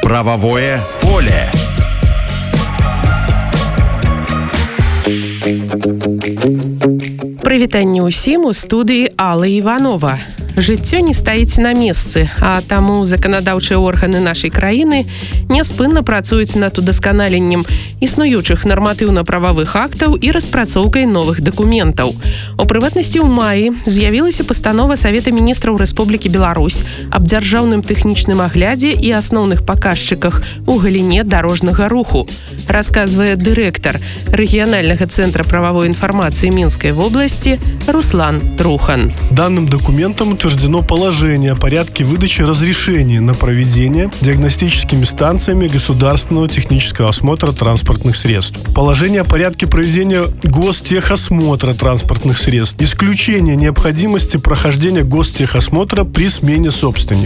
Правовое поле. Прывітанне ўсім у студыі Алла Іванова. Жыццё не стаіць на месцы, а таму заканадаўчыя органы нашай краіны няспынна працуюць над удасканаленнем існуючых нарматыўна-прававых актаў і распрацоўкай новых дакументаў. У прыватнасці, ў маі з'явілася пастанова Савета міністраў Рэспублікі Беларусь аб дзяржаўным тэхнічным аглядзе і асноўных паказчыках у галіне дарожнага руху, расказвае дырэктар рэгіянальнага цэнтра прававой інфармацыі Мінскай вобласці Руслан Трухан. Данным документом утверждено положение о порядке выдачи разрешения на проведение диагностическими станциями государственного технического осмотра транспортных средств. Положение о порядке проведения гостехосмотра транспортных средств. Исключение необходимости прохождения гостехосмотра при смене собственника.